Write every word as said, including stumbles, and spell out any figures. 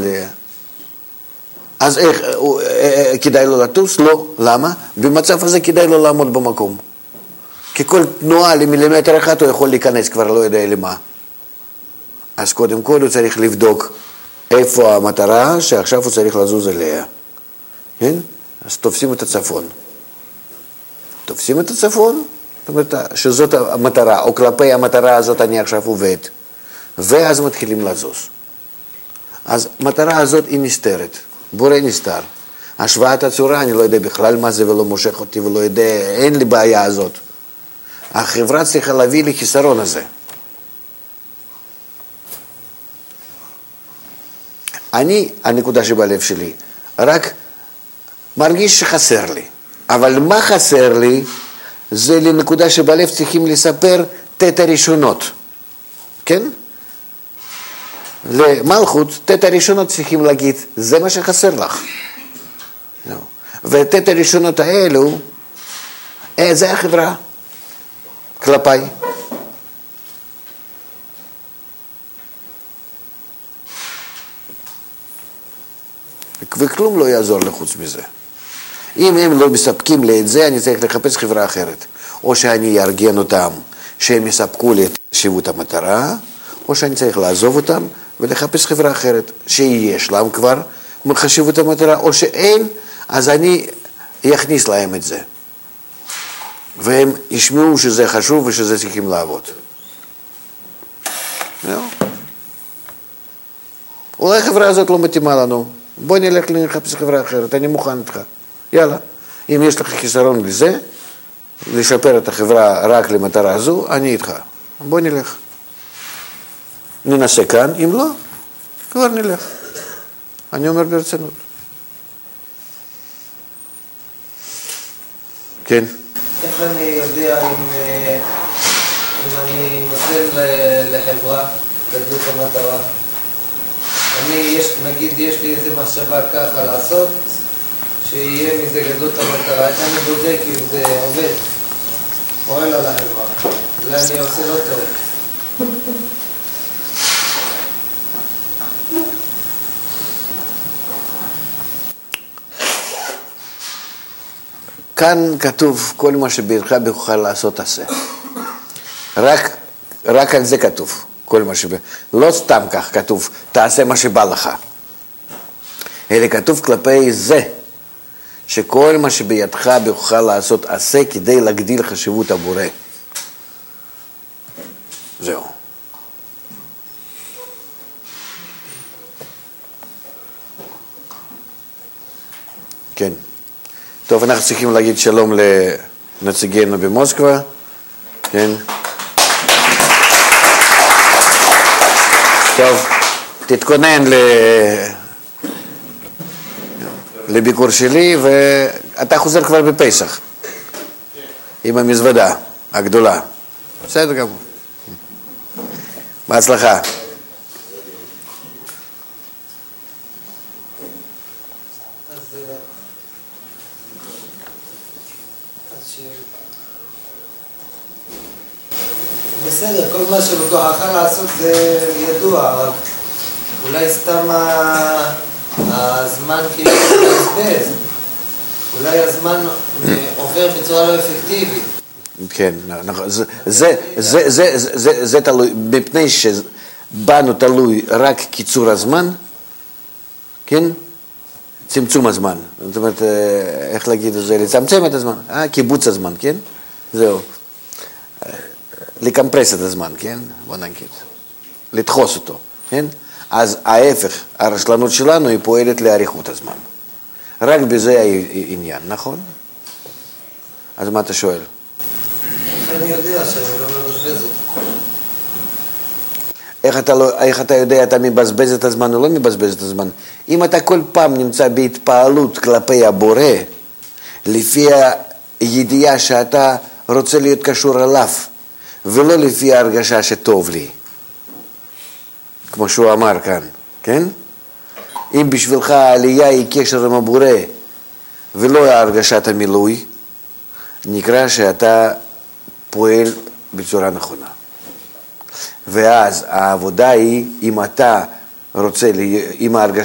אליה. אז איך, כדאי לו לטוס? לא. למה? במצב הזה כדאי לו לעמוד במקום. כי כל תנועה למילימטר אחד הוא יכול להיכנס, כבר לא יודע למה. אז קודם כל הוא צריך לבדוק איפה המטרה שעכשיו הוא צריך לזוז אליה. כן? אז תופסים את הצפון. תופסים את הצפון, זאת אומרת שזאת המטרה, או כלפי המטרה הזאת אני עכשיו עובד. ואז מתחילים לזוז. אז המטרה הזאת היא נסתרת. בורא נסתר. השוואת הצורה, אני לא יודע בכלל מה זה ולא מושך אותי ולא יודע, אין לי בעיה הזאת. החברה צריכה להביא לי חיסרון הזה. אני, הנקודה שבלב שלי, רק מרגיש שחסר לי. אבל מה חסר לי? זה לנקודה שבלב צריכים לספר תת הראשונות. כן? למלכות, תת הראשונות צריכים להגיד, זה מה שחסר לך. No. ותת הראשונות האלו, אה, זה החברה. כלפיי. וכלום לא יעזור לחוץ מזה. אם הם לא מספקים לי את זה, אני צריך לחפש חברה אחרת. או שאני אארגן אותם, שהם יספקו לי את חשיבות המטרה, או שאני צריך לעזוב אותם ולחפש חברה אחרת, שיש להם כבר חשיבות המטרה, או שאין, אז אני אכניס להם את זה. והם ישמעו שזה חשוב ושזה צריכים לעבוד. אולי החברה הזאת לא מתאימה לנו. בוא נלך לחפש חברה אחרת, אני מוכן איתך. יאללה. אם יש לך חיסרון לזה, לשפר את החברה רק למטרה הזו, אני איתך. בוא נלך. ננסה כאן, אם לא, כבר נלך. אני אומר ברצינות. כן. איך אני יודע אם, אם אני נותן לחברה גדלות המטרה? אני, יש, נגיד, יש לי איזה מחשבה ככה לעשות, שיהיה מזה גדלות המטרה. איך אני בודק אם זה עובד? פועל על החברה. אולי אני עושה לא טוב. כאן כתוב כל מה שבידך בכוחך לעשות עשה. רק, רק על זה כתוב. כל מה שב... לא סתם כך כתוב, תעשה מה שבא לך. אלא כתוב כלפי זה, שכל מה שבידך בכוחך לעשות עשה כדי להגדיל חשיבות הבורא. זהו. כן. טוב, אנחנו צריכים להגיד שלום לנציגינו במוסקבה. כן. טוב, תתכונן ל... לביקור שלי, ואתה חוזר כבר בפסח. עם המזוודה הגדולה. בסדר גמור. בהצלחה. בסדר, כל מה שבכוחך לעשות זה ידוע, אולי סתם הזמן כאילו מתבזבז, אולי הזמן עובר בצורה לא אפקטיבית. כן, זה, זה, זה, זה, זה, זה תלוי, מפני שבנו תלוי רק קיצור הזמן, כן? צמצום הזמן, זאת אומרת, איך להגיד את זה, לצמצם את הזמן, אה, קיבוץ הזמן, כן? זהו. לקמפרס את הזמן, כן? בוא נגיד. לדחוס אותו, כן? אז ההפך, הרשלנות שלנו היא פועלת לאריכות הזמן. רק בזה העניין, נכון? אז מה אתה שואל? איך אני יודע שאני לא מבזבז אותו? איך אתה, לא, איך אתה יודע, אתה מבזבז את הזמן או לא מבזבז את הזמן? אם אתה כל פעם נמצא בהתפעלות כלפי הבורא, לפי הידיעה שאתה רוצה להיות קשור אליו, ולא לפי ההרגשה שטוב לי, כמו שהוא אמר כאן, כן? אם בשבילך העלייה היא קשר עם הבורא, ולא הרגשת המילוי, נקרא שאתה פועל בצורה נכונה. ואז העבודה היא, אם אתה רוצה, אם ההרגשה